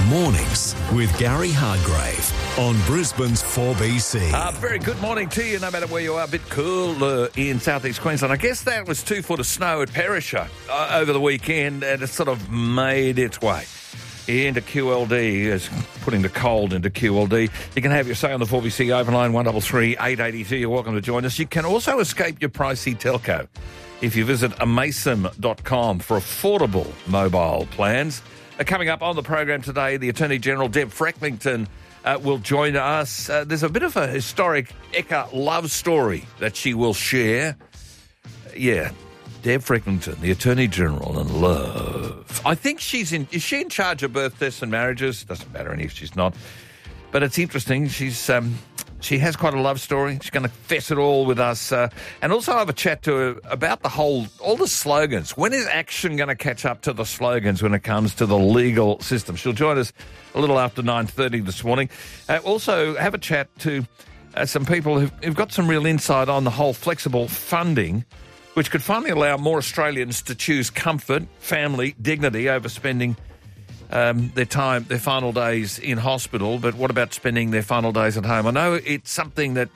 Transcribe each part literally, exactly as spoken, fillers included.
Mornings with Gary Hargrave on Brisbane's four B C. Uh, very good morning to you, no matter where you are. A bit cool uh, in southeast Queensland. I guess that was two foot of snow at Perisher uh, over the weekend, and it sort of made its way into Q L D, is putting the cold into Q L D. You can have your say on the four B C open line, one three three, eight eight two. You're welcome to join us. You can also escape your pricey telco if you visit amaysim dot com for affordable mobile plans. Uh, coming up on the program today, the Attorney-General, Deb Frecklington, uh, will join us. Uh, there's a bit of a historic Ekka love story that she will share. Yeah, Deb Frecklington, the Attorney-General, and love. I think she's in... Is she in charge of birth, deaths and marriages? Doesn't matter any if she's not. But it's interesting. She's... Um, She has quite a love story. She's going to fess it all with us. Uh, and also have a chat to her about the whole, all the slogans. When is action going to catch up to the slogans when it comes to the legal system? She'll join us a little after nine thirty this morning. Uh, also have a chat to uh, some people who've, who've got some real insight on the whole flexible funding, which could finally allow more Australians to choose comfort, family, dignity over spending Um, their time, their final days in hospital, but what about spending their final days at home? I know it's something that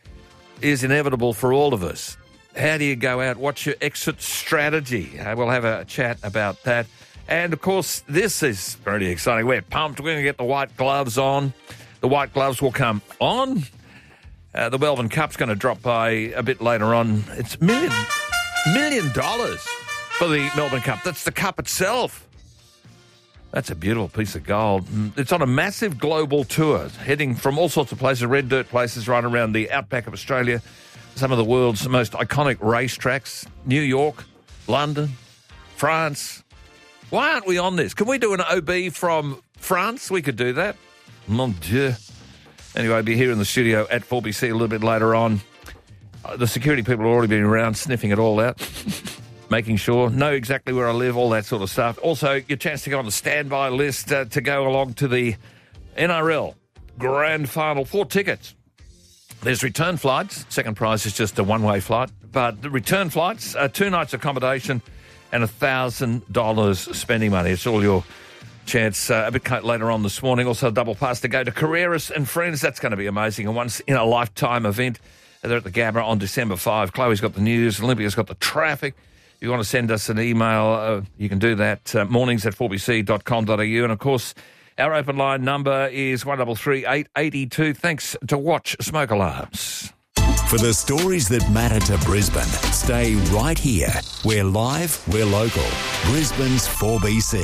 is inevitable for all of us. How do you go out? What's your exit strategy? Uh, we'll have a chat about that. And, of course, this is pretty exciting. We're pumped. We're going to get the white gloves on. The white gloves will come on. Uh, the Melbourne Cup's going to drop by a bit later on. It's million, million dollars for the Melbourne Cup. That's the cup itself. That's a beautiful piece of gold. It's on a massive global tour, heading from all sorts of places, red dirt places right around the outback of Australia, some of the world's most iconic racetracks, New York, London, France. Why aren't we on this? Can we do an O B from France? We could do that. Mon Dieu. Anyway, I'll be here in the studio at four B C a little bit later on. Uh, the security people have already been around sniffing it all out. Making sure, know exactly where I live, all that sort of stuff. Also, your chance to go on the standby list uh, to go along to the N R L Grand Final. Four tickets. There's return flights. Second prize is just a one-way flight. But the return flights, uh, two nights accommodation and one thousand dollars spending money. It's all your chance uh, a bit later on this morning. Also, a double pass to go to Carreras and Friends. That's going to be amazing. A once-in-a-lifetime event. They're at the Gabba on December fifth. Chloe's got the news. Olympia's got the traffic. If you want to send us an email, uh, you can do that, uh, mornings at four b c dot com dot a u. And, of course, our open line number is one three three, eight eight two. Thanks to Watch Smoke Alarms. For the stories that matter to Brisbane, stay right here. We're live, we're local. Brisbane's four B C.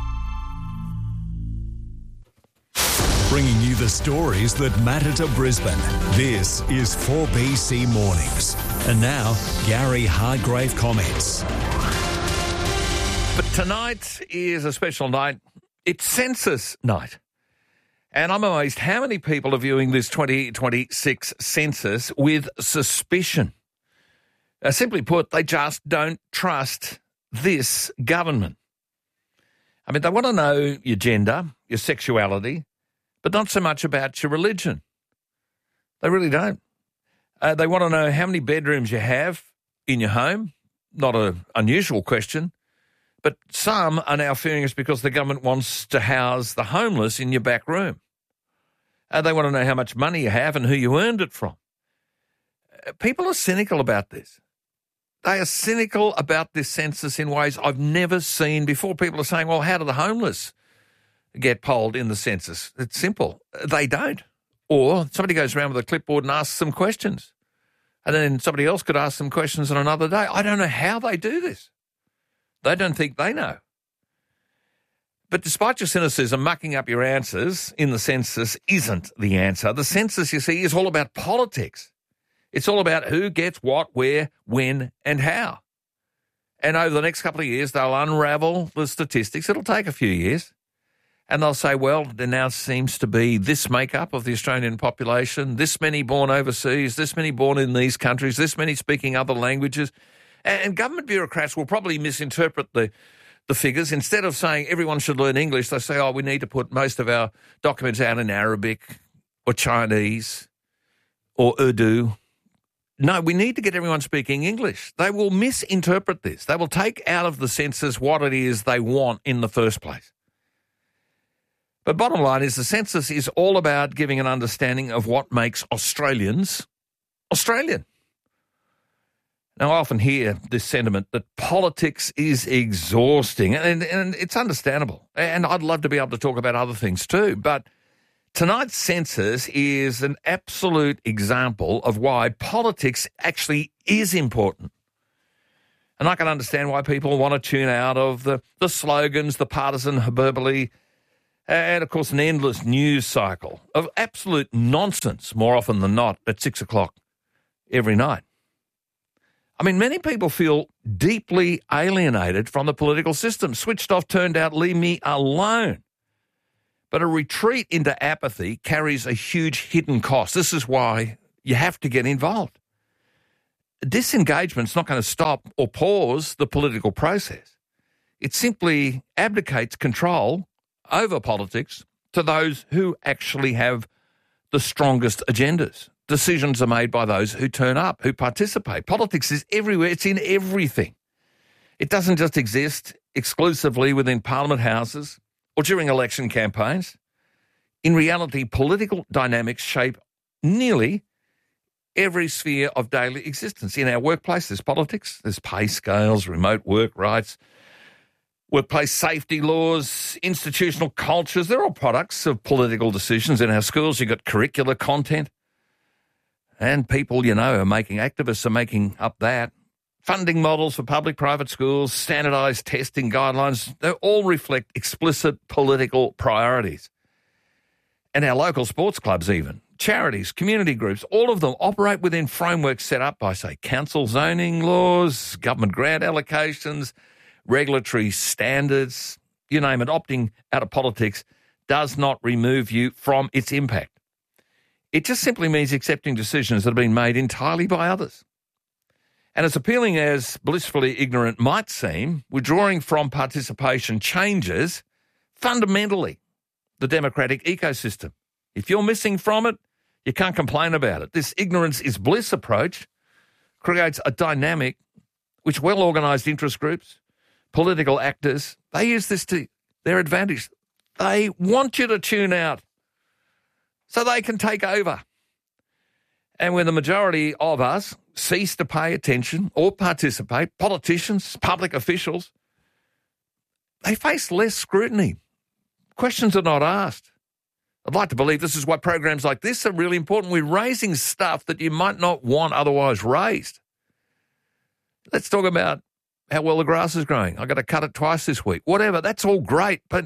Bringing you the stories that matter to Brisbane. This is four B C Mornings. And now, Gary Hargrave comments. But tonight is a special night. It's census night. And I'm amazed how many people are viewing this twenty twenty-six census with suspicion. Uh, simply put, they just don't trust this government. I mean, they want to know your gender, your sexuality, but not so much about your religion. They really don't. Uh, they want to know how many bedrooms you have in your home. Not an unusual question. But some are now fearing it's because the government wants to house the homeless in your back room. Uh, they want to know how much money you have and who you earned it from. Uh, people are cynical about this. They are cynical about this census in ways I've never seen before. People are saying, well, how do the homeless get polled in the census? It's simple. They don't. Or somebody goes around with a clipboard and asks some questions. And then somebody else could ask some questions on another day. I don't know how they do this. They don't think they know. But despite your cynicism, mucking up your answers in the census isn't the answer. The census, you see, is all about politics. It's all about who gets what, where, when, and how. And over the next couple of years, they'll unravel the statistics. It'll take a few years. And they'll say, well, there now seems to be this makeup of the Australian population, this many born overseas, this many born in these countries, this many speaking other languages. And government bureaucrats will probably misinterpret the, the figures. Instead of saying everyone should learn English, they say, oh, we need to put most of our documents out in Arabic or Chinese or Urdu. No, we need to get everyone speaking English. They will misinterpret this. They will take out of the census what it is they want in the first place. But bottom line is the census is all about giving an understanding of what makes Australians Australian. Now, I often hear this sentiment that politics is exhausting, and, and it's understandable. And I'd love to be able to talk about other things too, but tonight's census is an absolute example of why politics actually is important. And I can understand why people want to tune out of the, the slogans, the partisan hyperbole, and, of course, an endless news cycle of absolute nonsense more often than not at six o'clock every night. I mean, many people feel deeply alienated from the political system, switched off, turned out, leave me alone. But a retreat into apathy carries a huge hidden cost. This is why you have to get involved. Disengagement's not going to stop or pause the political process. It simply abdicates control over politics to those who actually have the strongest agendas. Decisions are made by those who turn up, who participate. Politics is everywhere. It's in everything. It doesn't just exist exclusively within parliament houses or during election campaigns. In reality, political dynamics shape nearly every sphere of daily existence. In our workplace, there's politics, there's pay scales, remote work rights, workplace safety laws, institutional cultures. They're all products of political decisions. In our schools, you've got curricular content. And people, you know, are making, activists are making up that. Funding models for public-private schools, standardised testing guidelines, they all reflect explicit political priorities. And our local sports clubs even, charities, community groups, all of them operate within frameworks set up by, say, council zoning laws, government grant allocations, regulatory standards, you name it. Opting out of politics does not remove you from its impact. It just simply means accepting decisions that have been made entirely by others. And as appealing as blissfully ignorant might seem, withdrawing from participation changes fundamentally the democratic ecosystem. If you're missing from it, you can't complain about it. This ignorance is bliss approach creates a dynamic which well-organised interest groups, political actors, they use this to their advantage. They want you to tune out so they can take over. And when the majority of us cease to pay attention or participate, politicians, public officials, they face less scrutiny. Questions are not asked. I'd like to believe this is why programs like this are really important. We're raising stuff that you might not want otherwise raised. Let's talk about how well the grass is growing. I've got to cut it twice this week. Whatever, that's all great, but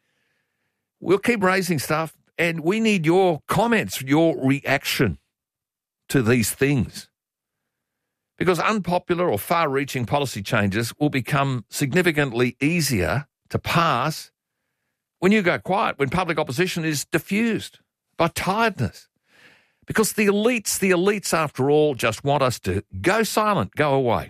we'll keep raising stuff. And we need your comments, your reaction to these things. Because unpopular or far-reaching policy changes will become significantly easier to pass when you go quiet, when public opposition is diffused by tiredness. Because the elites, the elites, after all, just want us to go silent, go away.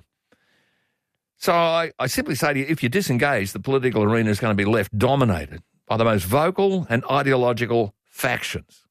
So I, I simply say to you, if you disengage, the political arena is going to be left dominated by the most vocal and ideological factions.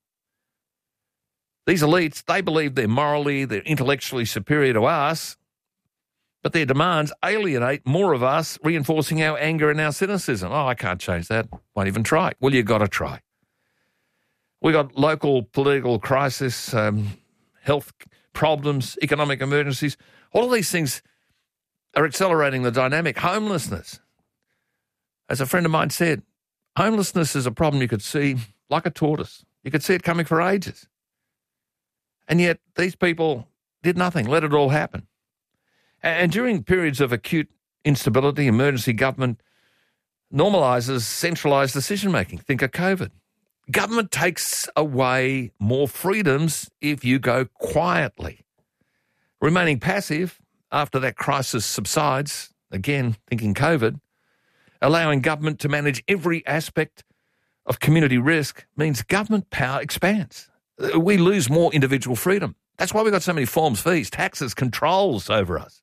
These elites, they believe they're morally, they're intellectually superior to us, but their demands alienate more of us, reinforcing our anger and our cynicism. Oh, I can't change that. Won't even try. Well, you've got to try. We've got local political crisis, um, health problems, economic emergencies. All of these things are accelerating the dynamic. Homelessness. As a friend of mine said, homelessness is a problem you could see like a tortoise. You could see it coming for ages. And yet these people did nothing, let it all happen. And during periods of acute instability, emergency government normalises centralised decision-making. Think of COVID. Government takes away more freedoms if you go quietly. Remaining passive after that crisis subsides, again, thinking COVID, allowing government to manage every aspect of community risk means government power expands. We lose more individual freedom. That's why we've got so many forms, fees, taxes, controls over us.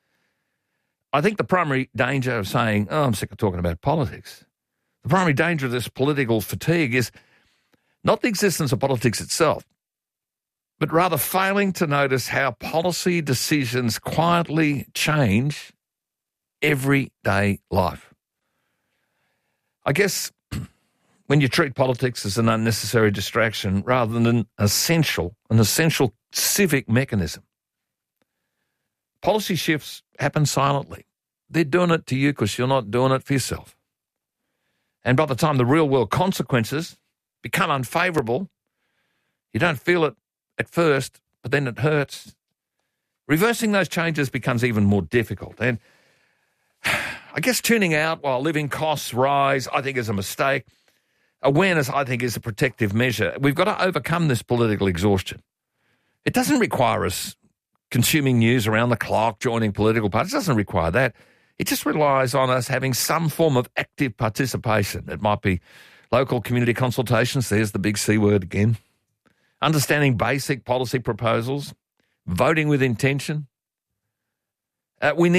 I think the primary danger of saying, oh, I'm sick of talking about politics, the primary danger of this political fatigue is not the existence of politics itself, but rather failing to notice how policy decisions quietly change everyday life. I guess when you treat politics as an unnecessary distraction rather than an essential, an essential civic mechanism. Policy shifts happen silently. They're doing it to you because you're not doing it for yourself. And by the time the real-world consequences become unfavourable, you don't feel it at first, but then it hurts. Reversing those changes becomes even more difficult. And I guess tuning out while living costs rise, I think, is a mistake. Awareness, I think, is a protective measure. We've got to overcome this political exhaustion. It doesn't require us consuming news around the clock, joining political parties. It doesn't require that. It just relies on us having some form of active participation. It might be local community consultations. There's the big C word again. Understanding basic policy proposals. Voting with intention. Uh, we need